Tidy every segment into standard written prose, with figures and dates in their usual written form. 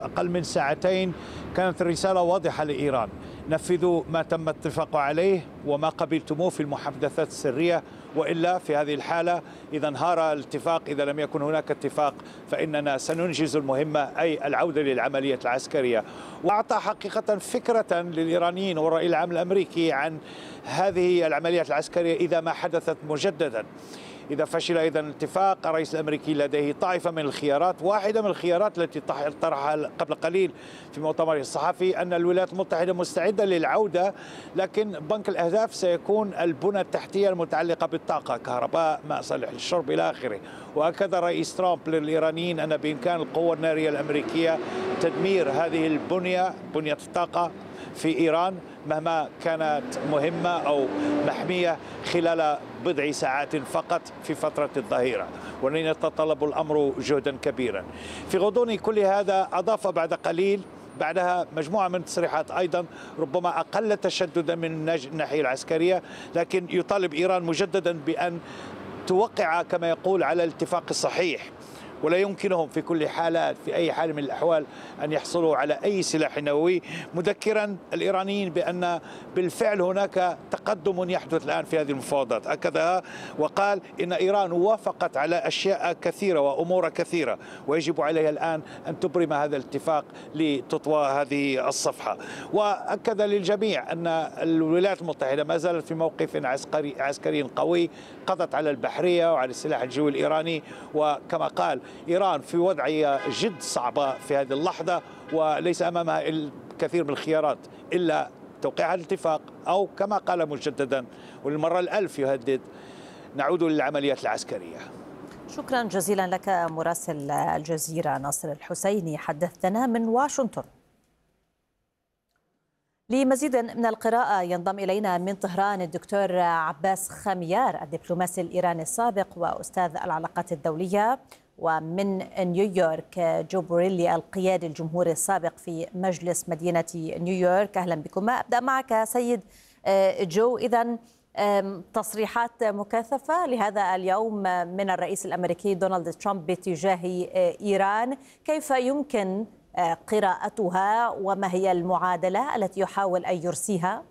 أقل من ساعتين كانت الرسالة واضحة لإيران: نفذوا ما تم الاتفاق عليه وما قبلتموه في المحادثات السرية، وإلا في هذه الحالة إذا انهار الاتفاق، إذا لم يكن هناك اتفاق فإننا سننجز المهمة، أي العودة للعملية العسكرية. وأعطى حقيقة فكرة للإيرانيين والرأي العام الأمريكي عن هذه العمليات العسكرية إذا ما حدثت مجددا. إذا فشل إذا الاتفاق، الرئيس الأمريكي لديه طائفة من الخيارات. واحدة من الخيارات التي طرحها قبل قليل في مؤتمره الصحفي أن الولايات المتحدة مستعدة للعودة، لكن بنك الأهداف سيكون البنى التحتية المتعلقة بالطاقة، كهرباء، ماء صالح للشرب إلى آخره. وأكد رئيس ترامب للإيرانيين أن بإمكان القوة النارية الأمريكية تدمير هذه بنية الطاقة في إيران مهما كانت مهمة أو محمية خلال بضع ساعات فقط في فترة الظهيرة، ولن يتطلب الأمر جهدا كبيرا. في غضون كل هذا أضاف بعد قليل بعدها مجموعة من التصريحات أيضا ربما أقل تشددا من الناحية العسكرية، لكن يطالب إيران مجددا بأن توقع كما يقول على الاتفاق الصحيح، ولا يمكنهم في كل حالات في أي حال من الأحوال أن يحصلوا على أي سلاح نووي، مذكرا الإيرانيين بأن بالفعل هناك تقدم يحدث الآن في هذه المفاوضات. أكدها وقال إن إيران وافقت على أشياء كثيرة وأمور كثيرة، ويجب عليها الآن أن تبرم هذا الاتفاق لتطوى هذه الصفحة. وأكد للجميع أن الولايات المتحدة ما زالت في موقف عسكري قوي، قضت على البحرية وعلى السلاح الجوي الإيراني. وكما قال إيران في وضعية جد صعبة في هذه اللحظة، وليس أمامها الكثير من الخيارات إلا توقيع الاتفاق، أو كما قال مجددا وللمرة الألف يهدد: نعود للعمليات العسكرية. شكرا جزيلا لك مراسل الجزيرة ناصر الحسيني، حدثتنا من واشنطن. لمزيد من القراءة ينضم إلينا من طهران الدكتور عباس خميار، الدبلوماسي الإيراني السابق وأستاذ العلاقات الدولية، ومن نيويورك جو بوريلي، القيادي الجمهوري السابق في مجلس مدينة نيويورك. أهلا بكما. أبدأ معك سيد جو. إذن تصريحات مكثفة لهذا اليوم من الرئيس الأمريكي دونالد ترامب باتجاه إيران، كيف يمكن قراءتها وما هي المعادلة التي يحاول أن يرسيها؟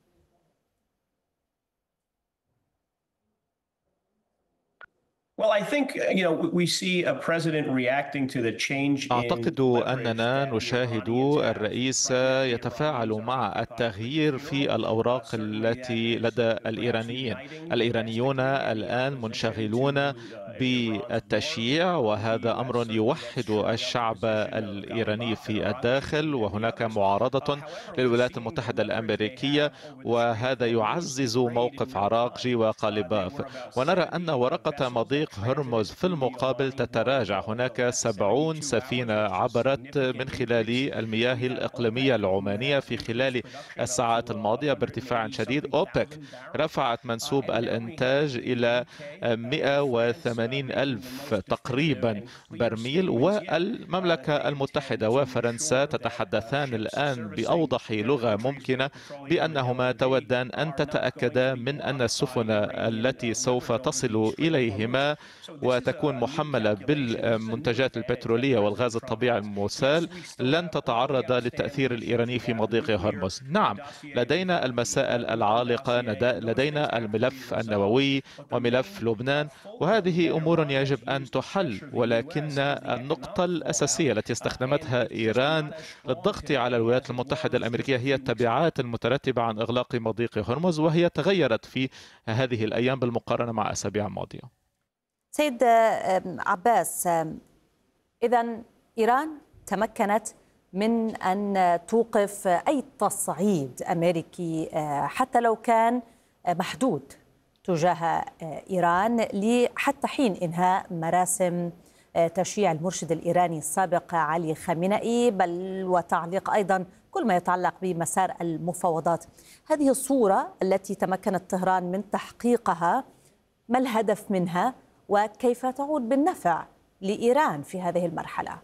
أعتقد أننا نشاهد الرئيس يتفاعل مع التغيير في الأوراق التي لدى الإيرانيين. الإيرانيون الآن منشغلون بالتشييع، وهذا أمر يوحد الشعب الإيراني في الداخل، وهناك معارضة للولايات المتحدة الأمريكية، وهذا يعزز موقف عراقجي وقالباف. ونرى أن ورقة مضيق هرمز في المقابل تتراجع. هناك 70 سفينة عبرت من خلال المياه الإقليمية العمانية في خلال الساعات الماضية بارتفاع شديد. أوبك رفعت منسوب الإنتاج إلى 180 ألف تقريبا برميل، والمملكة المتحدة وفرنسا تتحدثان الآن بأوضح لغة ممكنة بأنهما تودان أن تتأكدا من أن السفن التي سوف تصل إليهما وتكون محملة بالمنتجات البترولية والغاز الطبيعي المسال لن تتعرض للتأثير الإيراني في مضيق هرمز. نعم، لدينا المسائل العالقة، لدينا الملف النووي وملف لبنان، وهذه أمور يجب أن تحل، ولكن النقطة الأساسية التي استخدمتها إيران للضغط على الولايات المتحدة الأمريكية هي التبعات المترتبة عن إغلاق مضيق هرمز، وهي تغيرت في هذه الأيام بالمقارنة مع أسابيع ماضية. سيد عباس، إذن إيران تمكنت من أن توقف أي تصعيد أمريكي حتى لو كان محدود تجاه إيران حتى حين إنهاء مراسم تشييع المرشد الإيراني السابق علي خامنئي، بل وتعليق أيضا كل ما يتعلق بمسار المفاوضات. هذه الصورة التي تمكنت طهران من تحقيقها، ما الهدف منها وكيف تعود بالنفع لإيران في هذه المرحلة؟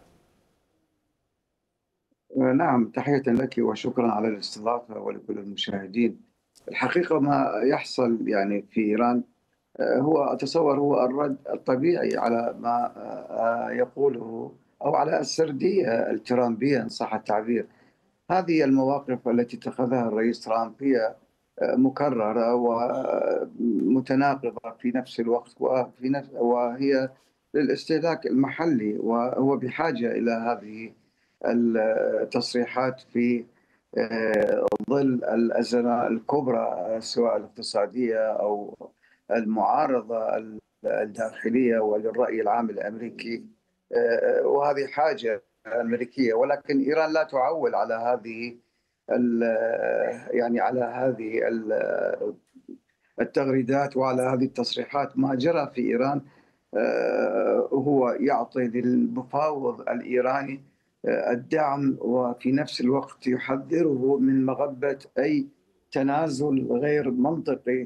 نعم، تحية لك وشكرا على الاستضافة ولكل المشاهدين. الحقيقة ما يحصل يعني في إيران هو أتصور هو الرد الطبيعي على ما يقوله أو على السردية الترامبية إن صح التعبير. هذه المواقف التي اتخذها الرئيس ترامب هي مكررة ومتناقضة في نفس الوقت، وهي للاستهلاك المحلي، وهو بحاجة إلى هذه التصريحات في ظل الأزمة الكبرى سواء الاقتصادية أو المعارضة الداخلية وللرأي العام الأمريكي، وهذه حاجة أمريكية. ولكن إيران لا تعول على هذه يعني على هذه التغريدات وعلى هذه التصريحات. ما جرى في إيران هو يعطي للمفاوض الإيراني الدعم، وفي نفس الوقت يحذره من مغبة أي تنازل غير منطقي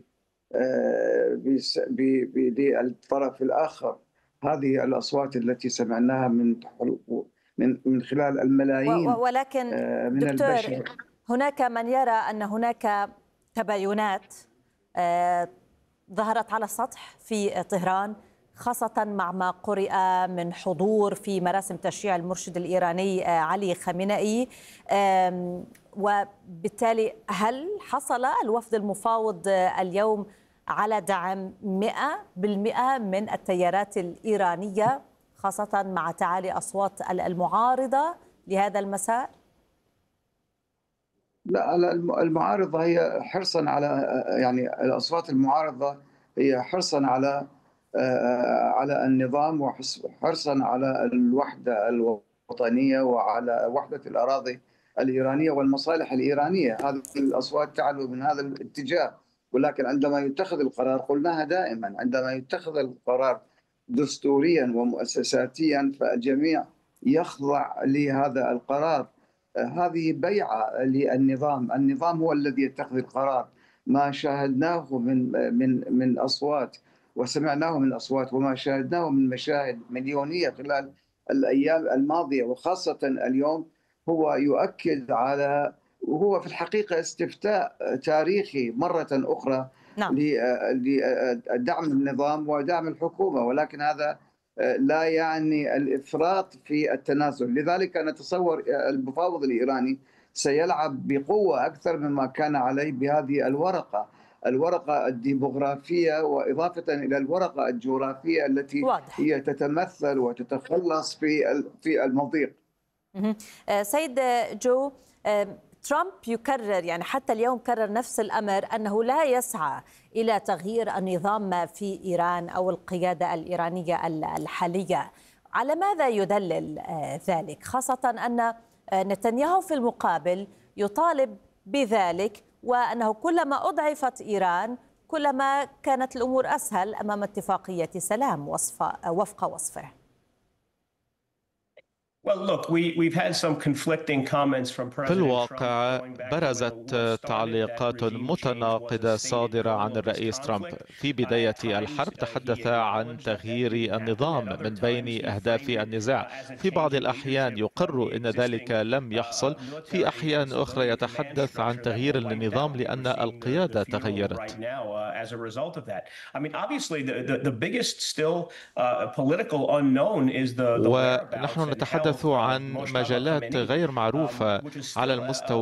بالطرف الآخر. هذه الأصوات التي سمعناها من خلال الملايين ولكن من دكتور البشر. هناك من يرى أن هناك تباينات ظهرت على السطح في طهران، خاصة مع ما قرئ من حضور في مراسم تشييع المرشد الإيراني علي خامنئي، وبالتالي هل حصل الوفد المفاوض اليوم على دعم 100% من التيارات الإيرانية، خاصة مع تعالي أصوات المعارضة لهذا المسار؟ لا، المعارضة هي حرصا على، يعني الأصوات المعارضة هي حرصا على النظام، وحرصا على الوحدة الوطنية وعلى وحدة الأراضي الإيرانية والمصالح الإيرانية. هذه الأصوات تعلو من هذا الاتجاه. ولكن عندما يتخذ القرار، قلناها دائما، عندما يتخذ القرار دستوريا ومؤسساتيا فالجميع يخضع لهذا القرار. هذه بيعة للنظام، النظام هو الذي يتخذ القرار. ما شاهدناه من أصوات وسمعناه من أصوات، وما شاهدناه من مشاهد مليونية خلال الأيام الماضية وخاصة اليوم، هو يؤكد على، وهو في الحقيقة استفتاء تاريخي مرة أخرى لدعم النظام ودعم الحكومة. ولكن هذا لا يعني الإفراط في التنازل. لذلك نتصور المفاوض الإيراني سيلعب بقوة أكثر مما كان عليه بهذه الورقة الديموغرافية، وإضافة إلى الورقة الجغرافية التي هي تتمثل وتتخلص في المضيق. سيد جو، ترامب يكرر، يعني حتى اليوم كرر نفس الأمر، أنه لا يسعى إلى تغيير النظام في إيران أو القيادة الإيرانية الحالية. على ماذا يدلل ذلك؟ خاصة أن نتنياهو في المقابل يطالب بذلك، وأنه كلما أضعفت إيران كلما كانت الأمور أسهل أمام اتفاقية سلام وفق وصفه. في الواقع برزت تعليقات متناقضة صادرة عن الرئيس ترامب. في بداية الحرب تحدث عن تغيير النظام من بين أهداف النزاع. في بعض الأحيان يقر أن ذلك لم يحصل، في أحيان أخرى يتحدث عن تغيير النظام لأن القيادة تغيرت. ونحن نتحدث عن مجالات غير معروفة على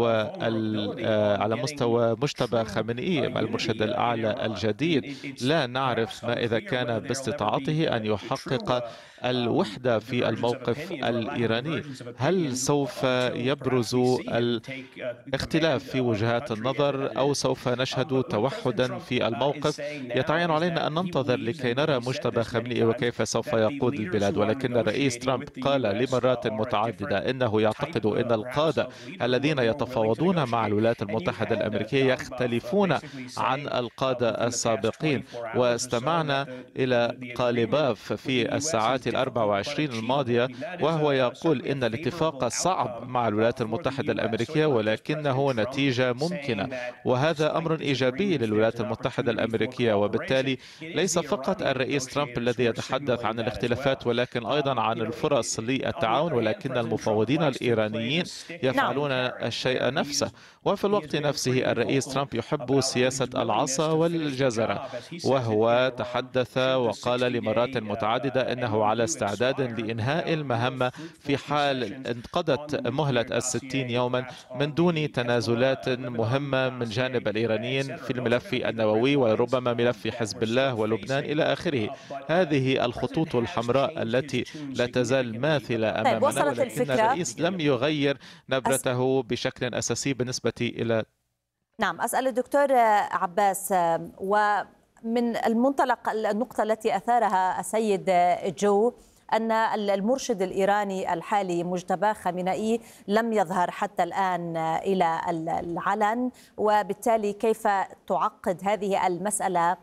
مستوى مجتبى خامنئي المرشد الأعلى الجديد. لا نعرف ما إذا كان باستطاعته أن يحقق الوحدة في الموقف الإيراني. هل سوف يبرز الاختلاف في وجهات النظر أو سوف نشهد توحدا في الموقف؟ يتعين علينا أن ننتظر لكي نرى مجتبى خامنئي وكيف سوف يقود البلاد. ولكن الرئيس ترامب قال لمرات متعددة إنه يعتقد أن القادة الذين يتفاوضون مع الولايات المتحدة الأمريكية يختلفون عن القادة السابقين. واستمعنا إلى قالباف في الساعات 24 الماضية وهو يقول إن الاتفاق صعب مع الولايات المتحدة الأمريكية ولكنه نتيجة ممكنة، وهذا أمر إيجابي للولايات المتحدة الأمريكية. وبالتالي ليس فقط الرئيس ترامب الذي يتحدث عن الاختلافات ولكن أيضا عن الفرص للتعاون الإيرانيين، ولكن المفاوضين الإيرانيين يفعلون الشيء نفسه. وفي الوقت نفسه الرئيس ترامب يحب سياسة العصا والجزرة، وهو تحدث وقال لمرات متعددة أنه على استعداد لإنهاء المهمة في حال انقضت مهلة 60 يوما من دون تنازلات مهمة من جانب الإيرانيين في الملف النووي وربما ملف حزب الله ولبنان إلى آخره. هذه الخطوط الحمراء التي لا تزال ماثلة أمامنا، ولكن الرئيس لم يغير نبرته بشكل أساسي بالنسبة إلى نعم. أسأل الدكتور عباس، ومن المنطلق النقطة التي أثارها السيد جو أن المرشد الإيراني الحالي مجتبى خامنئي لم يظهر حتى الآن إلى العلن، وبالتالي كيف تعقد هذه المسألة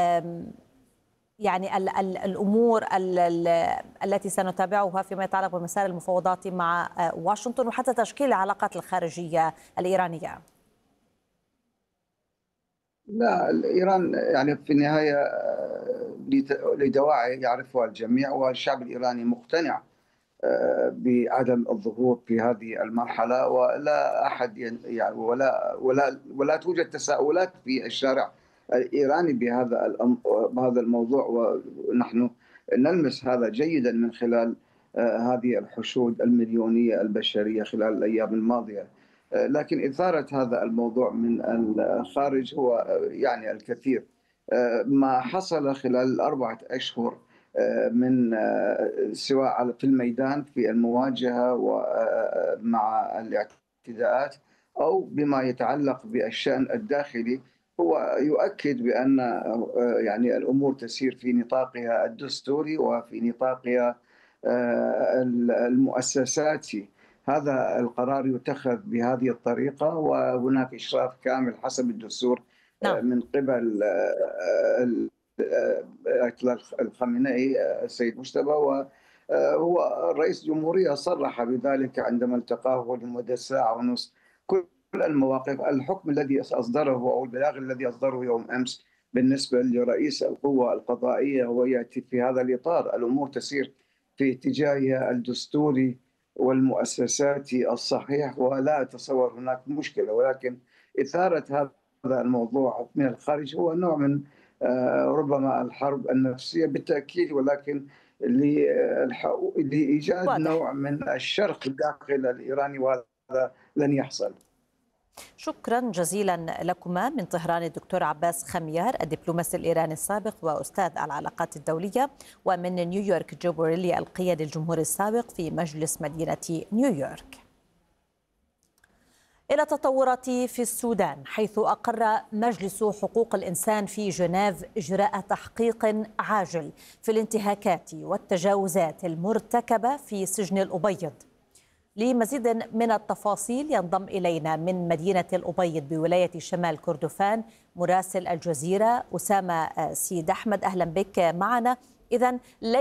يعني الأمور التي سنتابعها فيما يتعلق بمسار المفاوضات مع واشنطن وحتى تشكيل العلاقات الخارجية الإيرانية؟ لا، إيران يعني في النهاية لدواعي يعرفها الجميع، والشعب الإيراني مقتنع بعدم الظهور في هذه المرحلة، ولا أحد يعني ولا توجد تساؤلات في الشارع الإيراني بهذا الموضوع، ونحن نلمس هذا جيدا من خلال هذه الحشود المليونية البشرية خلال الأيام الماضية. لكن إثارة هذا الموضوع من الخارج هو يعني الكثير. ما حصل خلال 4 أشهر من سواء في الميدان في المواجهة ومع الاعتداءات أو بما يتعلق بالشأن الداخلي هو يؤكد بأن يعني الأمور تسير في نطاقها الدستوري وفي نطاقها المؤسساتي. هذا القرار يتخذ بهذه الطريقة، وهناك إشراف كامل حسب الدستور من قبل الخامنئي السيد مجتبى، وهو رئيس الجمهورية صرح بذلك عندما التقاه لمدة ساعة ونصف. كل المواقف، الحكم الذي أصدره أو البلاغ الذي أصدره يوم أمس بالنسبة لرئيس القوة القضائية هو يأتي في هذا الإطار. الأمور تسير في اتجاهها الدستوري والمؤسساتي الصحيح، ولا أتصور هناك مشكلة، ولكن إثارة هذا الموضوع من الخارج هو نوع من ربما الحرب النفسية بالتأكيد، ولكن لإيجاد نوع من الشرخ داخل الإيراني، وهذا لن يحصل. شكرا جزيلا لكما. من طهران الدكتور عباس خميار الدبلوماسي الإيراني السابق وأستاذ العلاقات الدولية، ومن نيويورك جو بوريلي القيادي الجمهوري السابق في مجلس مدينة نيويورك. إلى تطورات في السودان، حيث أقر مجلس حقوق الإنسان في جنيف إجراء تحقيق عاجل في الانتهاكات والتجاوزات المرتكبة في سجن الأبيض. لمزيد من التفاصيل ينضم إلينا من مدينة الأبيض بولاية شمال كردفان مراسل الجزيرة أسامة سيد أحمد. أهلا بك معنا. إذن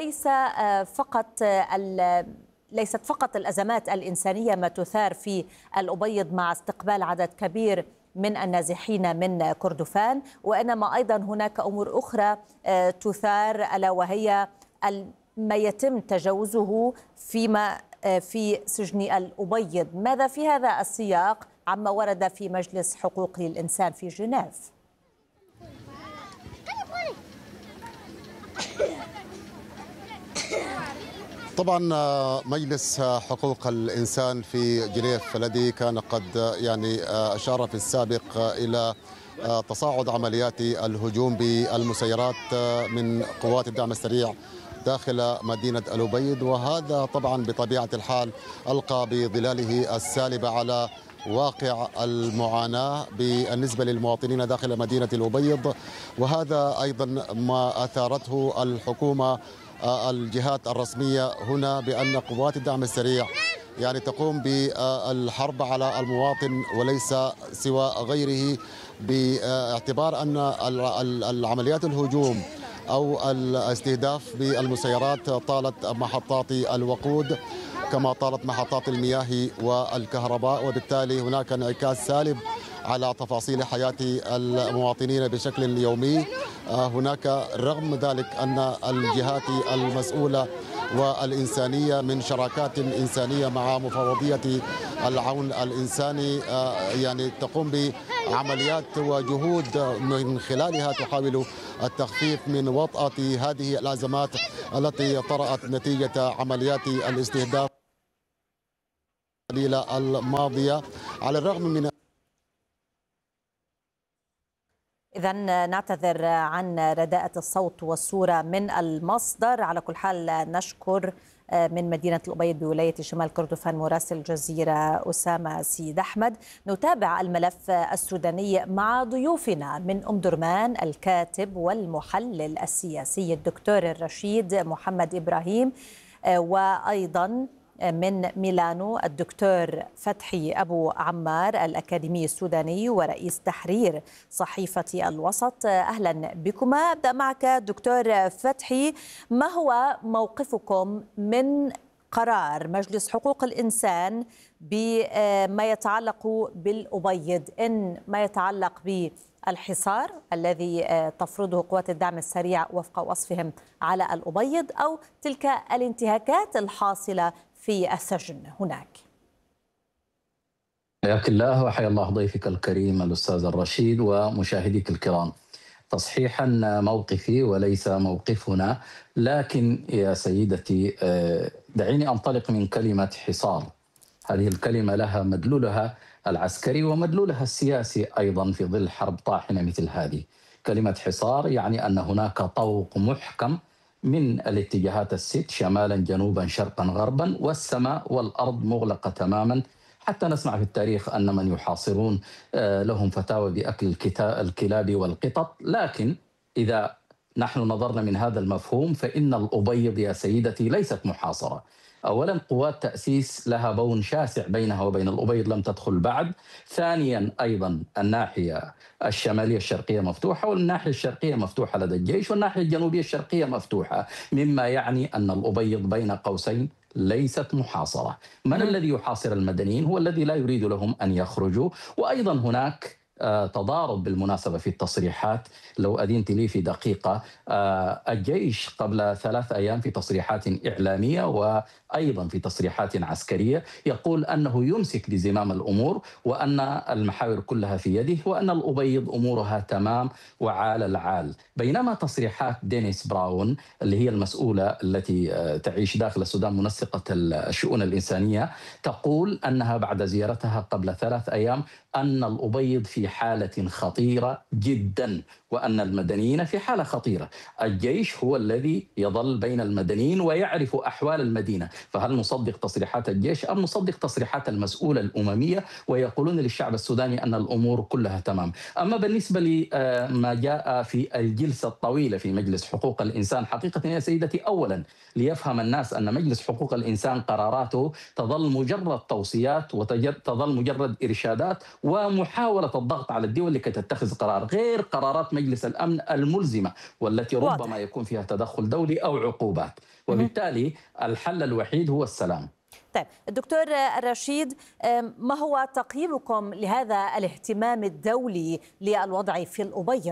ليست فقط الأزمات الإنسانية ما تثار في الأبيض مع استقبال عدد كبير من النازحين من كردفان، وإنما أيضا هناك أمور أخرى تثار، ألا وهي ما يتم تجاوزه في سجن الأبيض. ماذا في هذا السياق عما ورد في مجلس حقوق الإنسان في جنيف؟ طبعا مجلس حقوق الإنسان في جنيف الذي كان قد يعني أشار في السابق إلى تصاعد عمليات الهجوم بالمسيرات من قوات الدعم السريع داخل مدينة الأبيض، وهذا طبعا بطبيعة الحال ألقى بظلاله السالبة على واقع المعاناة بالنسبة للمواطنين داخل مدينة الأبيض. وهذا أيضا ما أثارته الحكومة الجهات الرسمية هنا، بأن قوات الدعم السريع يعني تقوم بالحرب على المواطن وليس سوى غيره، باعتبار أن العمليات الهجوم أو الاستهداف بالمسيرات طالت محطات الوقود كما طالت محطات المياه والكهرباء، وبالتالي هناك انعكاس سالب على تفاصيل حياة المواطنين بشكل يومي. هناك رغم ذلك أن الجهات المسؤولة والإنسانية من شراكات إنسانية مع مفوضية العون الإنساني يعني تقوم بعمليات وجهود من خلالها تحاول التخفيف من وطأة هذه الأزمات التي طرأت نتيجة عمليات الاستهداف الماضية. على الرغم من إذن نعتذر عن رداءة الصوت والصورة من المصدر. على كل حال نشكر من مدينة الأبيض بولاية شمال كردفان مراسل الجزيرة أسامة سيد أحمد. نتابع الملف السوداني مع ضيوفنا من أم درمان الكاتب والمحلل السياسي الدكتور الرشيد محمد إبراهيم، وأيضا من ميلانو الدكتور فتحي أبو عمار الأكاديمي السوداني ورئيس تحرير صحيفة الوسط. أهلا بكما. أبدأ معك دكتور فتحي، ما هو موقفكم من قرار مجلس حقوق الإنسان بما يتعلق بالأبيض، إن ما يتعلق بالحصار الذي تفرضه قوات الدعم السريع وفق وصفهم على الأبيض، أو تلك الانتهاكات الحاصلة في السجن هناك؟ حياك الله وحيا الله ضيفك الكريم الأستاذ الرشيد ومشاهديك الكرام. تصحيحا موقفي وليس موقفنا، لكن يا سيدتي دعيني أنطلق من كلمة حصار. هذه الكلمة لها مدلولها العسكري ومدلولها السياسي أيضا في ظل حرب طاحنة مثل هذه. كلمة حصار يعني أن هناك طوق محكم من الاتجاهات الست، شمالا جنوبا شرقا غربا، والسماء والأرض مغلقة تماما. حتى نسمع في التاريخ أن من يحاصرون لهم فتاوى بأكل الكلاب والقطط. لكن إذا نحن نظرنا من هذا المفهوم فإن الأبيض يا سيدتي ليست محاصرة. أولا قوات تأسيس لها بون شاسع بينها وبين الأبيض لم تدخل بعد. ثانيا أيضا الناحية الشمالية الشرقية مفتوحة، والناحية الشرقية مفتوحة لدى الجيش، والناحية الجنوبية الشرقية مفتوحة، مما يعني أن الأبيض بين قوسين ليست محاصرة. من الذي يحاصر المدنيين؟ هو الذي لا يريد لهم أن يخرجوا. وأيضا هناك تضارب بالمناسبة في التصريحات، لو أذنت لي في دقيقة. الجيش قبل 3 أيام في تصريحات إعلامية وأيضا في تصريحات عسكرية يقول أنه يمسك بزمام الأمور وأن المحاور كلها في يده وأن الأبيض أمورها تمام وعال العال. بينما تصريحات دينيس براون اللي هي المسؤولة التي تعيش داخل السودان منسقة الشؤون الإنسانية تقول أنها بعد زيارتها قبل 3 أيام أن الأبيض في حالة خطيرة جدا وأن المدنيين في حالة خطيرة. الجيش هو الذي يظل بين المدنيين ويعرف أحوال المدينة، فهل نصدق تصريحات الجيش أم نصدق تصريحات المسؤولة الأممية ويقولون للشعب السوداني أن الأمور كلها تمام؟ أما بالنسبة لما جاء في الجلسة الطويلة في مجلس حقوق الإنسان، حقيقة يا سيدتي أولا ليفهم الناس أن مجلس حقوق الإنسان قراراته تظل مجرد توصيات وتظل مجرد إرشادات ومحاولة الضغط على الدول لكي تتخذ قرار، غير قرارات مجلس الأمن الملزمة والتي ربما يكون فيها تدخل دولي أو عقوبات. وبالتالي الحل الوحيد هو السلام. طيب الدكتور الرشيد، ما هو تقييمكم لهذا الاهتمام الدولي للوضع في الأبيض؟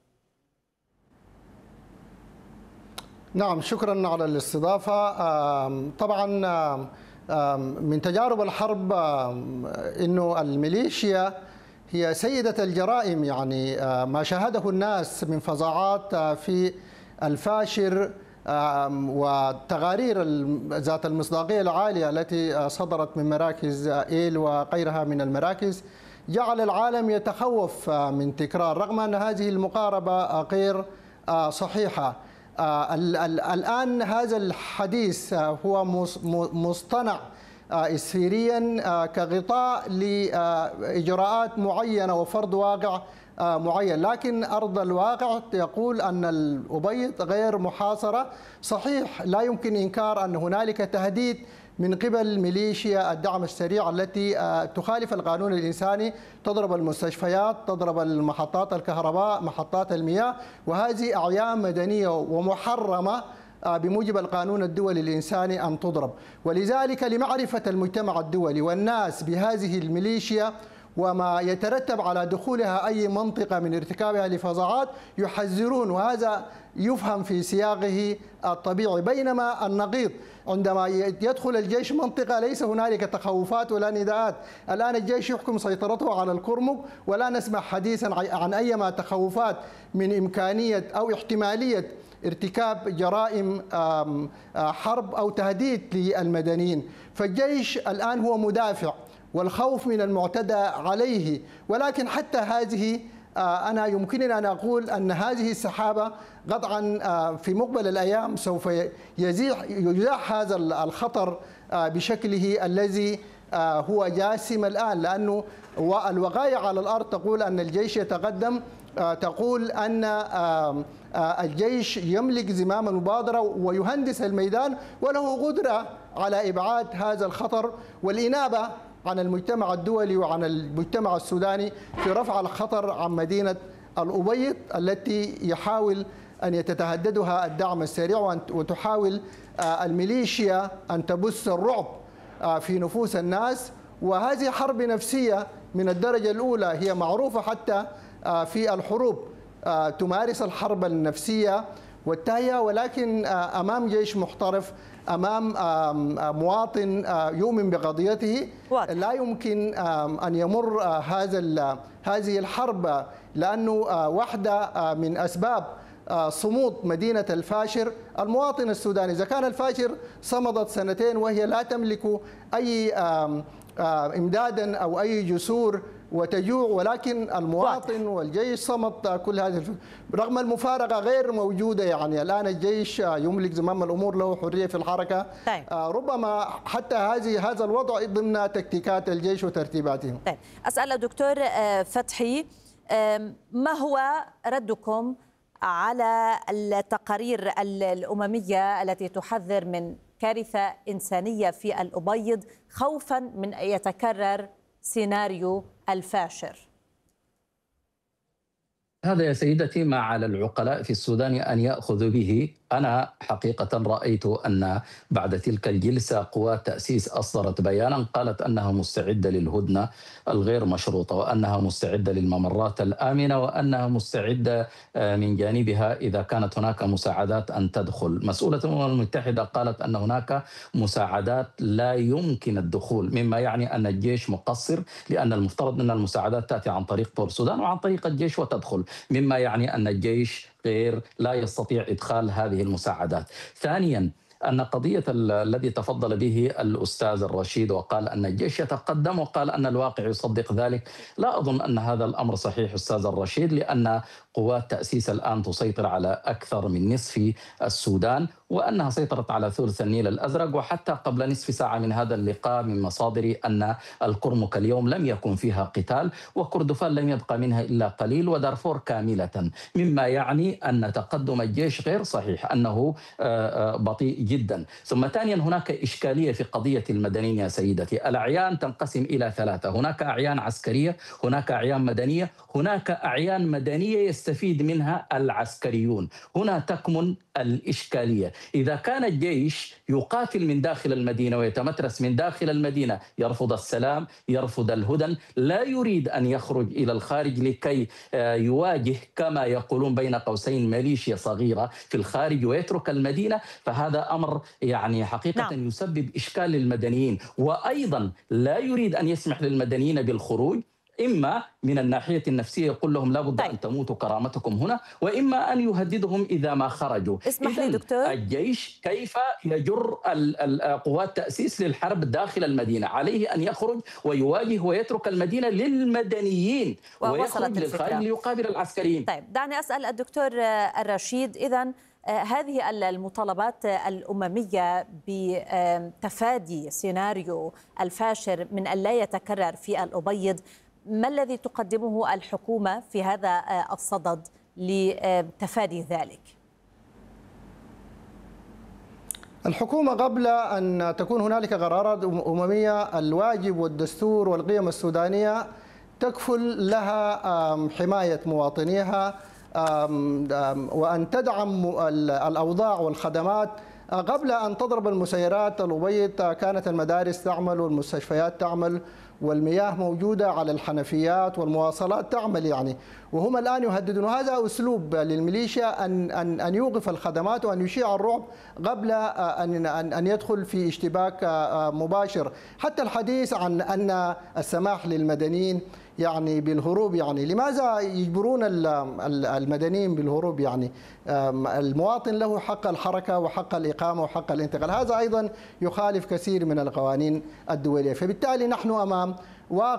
نعم، شكرا على الاستضافة. طبعا من تجارب الحرب إنه الميليشيا هي سيدة الجرائم، يعني ما شاهده الناس من فظاعات في الفاشر والتقارير ذات المصداقية العالية التي صدرت من مراكز إيل وغيرها من المراكز جعل العالم يتخوف من تكرار، رغم أن هذه المقاربة غير صحيحة. الآن هذا الحديث هو مصطنع إسرائيليا كغطاء لإجراءات معينة وفرض واقع معين، لكن أرض الواقع يقول أن الأبيض غير محاصرة. صحيح لا يمكن إنكار أن هنالك تهديد من قبل ميليشيا الدعم السريع التي تخالف القانون الإنساني، تضرب المستشفيات، تضرب المحطات الكهرباء، محطات المياه، وهذه أعيان مدنية ومحرمة بموجب القانون الدولي الإنساني أن تضرب. ولذلك لمعرفة المجتمع الدولي والناس بهذه الميليشيا وما يترتب على دخولها أي منطقة من ارتكابها لفظاعات يحذرون، وهذا يفهم في سياقه الطبيعي. بينما النقيض عندما يدخل الجيش منطقة ليس هنالك تخوفات ولا نداءات. الآن الجيش يحكم سيطرته على الكرمك ولا نسمع حديثا عن أيما تخوفات من إمكانية أو احتمالية ارتكاب جرائم حرب أو تهديد للمدنيين. فالجيش الآن هو مدافع والخوف من المعتدى عليه، ولكن حتى هذه أنا يمكنني أن أقول أن هذه السحابة قطعا في مقبل الأيام سوف يزاح هذا الخطر بشكله الذي هو جاسم الآن، لأنه الوقائع على الأرض تقول أن الجيش يتقدم، تقول أن الجيش يملك زمام المبادرة ويهندس الميدان وله قدرة على إبعاد هذا الخطر والإنابة عن المجتمع الدولي وعن المجتمع السوداني في رفع الخطر عن مدينة الأبيض التي يحاول أن يتهددها الدعم السريع، وتحاول الميليشيا أن تبث الرعب في نفوس الناس. وهذه حرب نفسية من الدرجة الأولى، هي معروفة حتى في الحروب، تمارس الحرب النفسية والتهيئة، ولكن أمام جيش محترف، أمام مواطن يؤمن بقضيته لا يمكن أن يمر هذه الحرب، لأنه واحدة من أسباب صمود مدينة الفاشر المواطن السوداني. إذا كان الفاشر صمدت سنتين وهي لا تملك أي إمدادا أو أي جسور وتجوع، ولكن المواطن والجيش صمت كل هذه رغم المفارقة غير موجودة. يعني الآن الجيش يملك زمام الأمور، له حرية في الحركة. طيب. ربما حتى هذا الوضع ضمن تكتيكات الجيش وترتيباتهم. طيب. أسأل الدكتور فتحي، ما هو ردكم على التقارير الأممية التي تحذر من كارثة إنسانية في الأبيض خوفا من أن يتكرر سيناريو الفاشر؟ هذا يا سيدتي ما على العقلاء في السودان أن يأخذوا به. أنا حقيقة رأيت أن بعد تلك الجلسة قوات تأسيس أصدرت بيانا قالت أنها مستعدة للهدنة الغير مشروطة، وأنها مستعدة للممرات الآمنة، وأنها مستعدة من جانبها إذا كانت هناك مساعدات أن تدخل. مسؤولة الأمم المتحدة قالت أن هناك مساعدات لا يمكن الدخول، مما يعني أن الجيش مقصر، لأن المفترض أن المساعدات تأتي عن طريق بور السودان وعن طريق الجيش وتدخل، مما يعني أن الجيش لا يستطيع إدخال هذه المساعدات. ثانياً، أن قضية الذي تفضل به الأستاذ الرشيد وقال أن الجيش يتقدم وقال أن الواقع يصدق ذلك، لا أظن أن هذا الأمر صحيح أستاذ الرشيد، لأن قوات تأسيس الآن تسيطر على أكثر من نصف السودان، وأنها سيطرت على ثلث النيل الأزرق. وحتى قبل نصف ساعة من هذا اللقاء من مصادري أن الكرمك اليوم لم يكن فيها قتال، وكردفان لم يبقى منها إلا قليل، ودارفور كاملة، مما يعني أن تقدم الجيش غير صحيح، أنه بطيء جدا. ثم ثانيا، هناك إشكالية في قضية المدنيين يا سيدتي. الأعيان تنقسم إلى ثلاثة: هناك أعيان عسكرية، هناك أعيان مدنية، هناك أعيان مدنية يستفيد منها العسكريون. هنا تكمن الإشكالية. إذا كان الجيش يقاتل من داخل المدينة ويتمترس من داخل المدينة، يرفض السلام، يرفض الهدن، لا يريد أن يخرج إلى الخارج لكي يواجه كما يقولون بين قوسين ميليشيا صغيرة في الخارج ويترك المدينة، فهذا أمر يعني حقيقة يسبب إشكال للمدنيين. وأيضا لا يريد أن يسمح للمدنيين بالخروج، إما من الناحية النفسية يقول لهم لا بد أن تموتوا كرامتكم هنا، وإما أن يهددهم إذا ما خرجوا. اسمح لي دكتور، الجيش كيف يجر قوات تأسيس للحرب داخل المدينة؟ عليه أن يخرج ويواجه ويترك المدينة للمدنيين ويخرج للخارج ليقابل العسكريين. طيب، دعني أسأل الدكتور الرشيد، إذن هذه المطالبات الأممية بتفادي سيناريو الفاشر من أن لا يتكرر في الأبيض، ما الذي تقدمه الحكومة في هذا الصدد لتفادي ذلك؟ الحكومة قبل أن تكون هنالك قرارات أممية، الواجب والدستور والقيم السودانية تكفل لها حماية مواطنيها وأن تدعم الأوضاع والخدمات. قبل أن تضرب المسيرات الأبيض كانت المدارس تعمل والمستشفيات تعمل والمياه موجودة على الحنفيات والمواصلات تعمل يعني، وهم الآن يهددون. هذا أسلوب للميليشيا أن يوقف الخدمات وأن يشيع الرعب قبل أن يدخل في اشتباك مباشر. حتى الحديث عن أن السماح للمدنيين يعني بالهروب، يعني لماذا يجبرون المدنيين بالهروب؟ يعني المواطن له حق الحركة وحق الإقامة وحق الانتقال، هذا أيضا يخالف كثير من القوانين الدولية. فبالتالي نحن أمام واقع